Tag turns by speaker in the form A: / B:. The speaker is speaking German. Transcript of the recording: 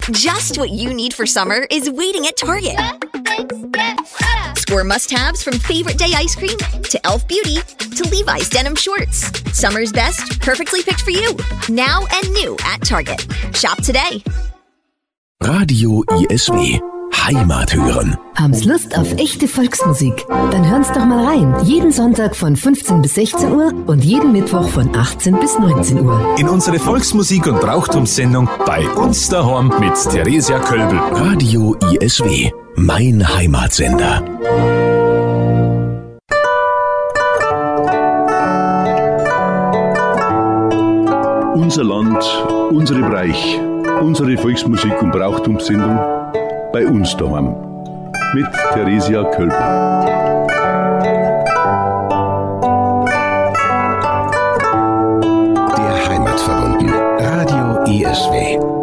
A: Just what you need for summer is waiting at Target. Score must-haves from Favorite Day ice cream to Elf Beauty to Levi's denim shorts. Summer's best, perfectly picked for you. Now and new at Target. Shop today.
B: Radio ISW. Heimat hören.
C: Haben's Lust auf echte Volksmusik? Dann hören's doch mal rein. Jeden Sonntag von 15 bis 16 Uhr und jeden Mittwoch von 18 bis 19 Uhr.
D: In unsere Volksmusik- und Brauchtumssendung bei uns daheim mit Theresia Kölbel.
B: Radio ISW. Mein Heimatsender.
E: Unser Land, unsere Bereich, unsere Volksmusik- und Brauchtumssendung bei uns daheim mit Theresia Kölbel.
B: Der Heimatverbunden. Radio ISW.